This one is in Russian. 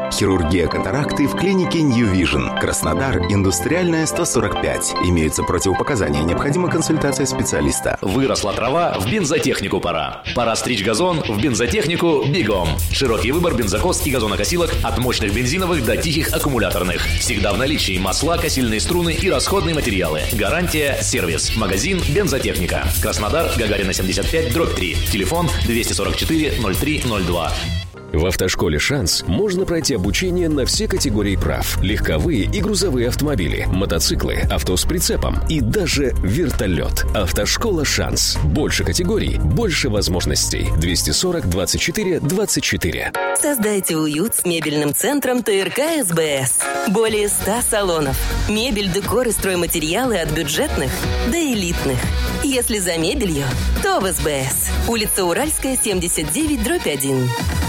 Хирургия катаракты в клинике New Vision. Краснодар, Индустриальная, 145. Имеются противопоказания. Необходима консультация специалиста. Выросла трава, в бензотехнику пора. Пора стричь газон, в бензотехнику бегом. Широкий выбор бензокос и газонокосилок от мощных бензиновых до тихих аккумуляторных. Всегда в наличии масла, косильные струны и расходные материалы. Гарантия, сервис. Магазин «Бензотехника». Краснодар, Гагарина, 75/3. Телефон 244-0302. В автошколе «Шанс» можно пройти обучение на все категории прав. Легковые и грузовые автомобили, мотоциклы, авто с прицепом и даже вертолет. Автошкола «Шанс». Больше категорий, больше возможностей. 240-24-24. Создайте уют с мебельным центром ТРК СБС. Более 100 салонов. Мебель, декор и стройматериалы от бюджетных до элитных. Если за мебелью, то в СБС. Улица Уральская, 79/1.